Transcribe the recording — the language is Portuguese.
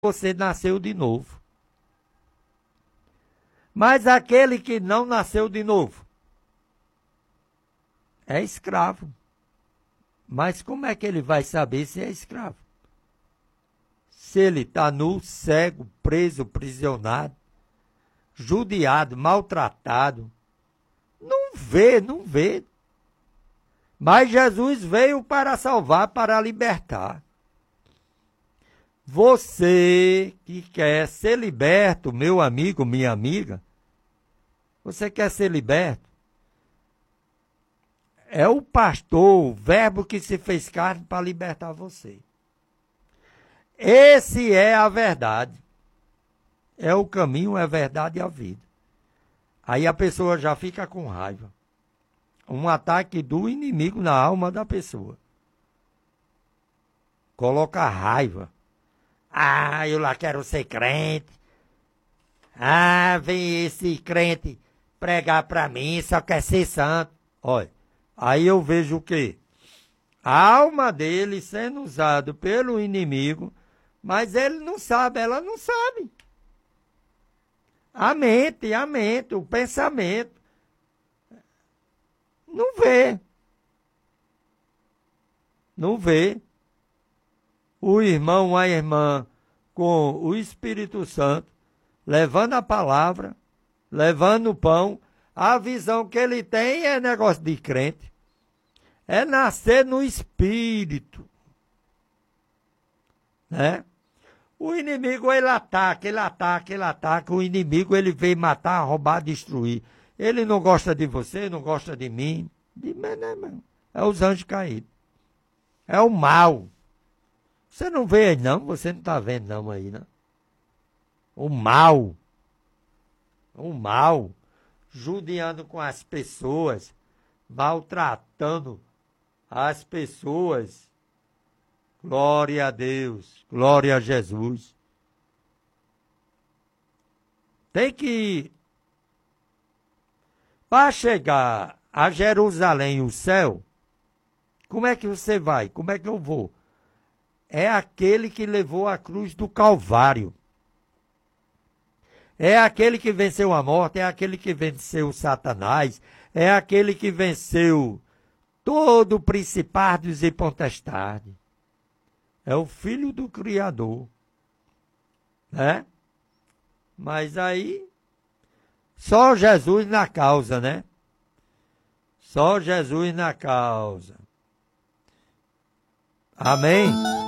você nasceu de novo. Mas aquele que não nasceu de novo é escravo. Mas como é que ele vai saber se é escravo? Se ele está nu, cego, preso, prisionado, judiado, maltratado, não vê, não vê. Mas Jesus veio para salvar, para libertar. Você que quer ser liberto, meu amigo, minha amiga, você quer ser liberto? É o pastor, o verbo que se fez carne para libertar você. Esse é a verdade. É o caminho, é a verdade e a vida. Aí a pessoa já fica com raiva. Um ataque do inimigo na alma da pessoa. Coloca raiva. Ah, eu lá quero ser crente. Ah, vem esse crente pregar para mim, só quer ser santo. Olha, aí eu vejo o quê? A alma dele sendo usada pelo inimigo, mas ele não sabe, ela não sabe. A mente, o pensamento. Não vê. Não vê. O irmão, a irmã, com o Espírito Santo, levando a palavra, levando o pão, a visão que ele tem é negócio de crente. É nascer no Espírito. Né? O inimigo, ele ataca. O inimigo, ele vem matar, roubar, destruir. Ele não gosta de você, não gosta de mim. É os anjos caídos. É o mal. Você não vê aí não? Você não está vendo não aí, né? O mal. O mal. Judiando com as pessoas. Maltratando as pessoas. Glória a Deus. Glória a Jesus. Tem que... Para chegar a Jerusalém, o céu, como é que você vai? Como é que eu vou? É aquele que levou a cruz do Calvário. É aquele que venceu a morte, é aquele que venceu Satanás, é aquele que venceu todo o principados e potestades. É o Filho do Criador. Né? Mas aí, só Jesus na causa, né? Só Jesus na causa. Amém?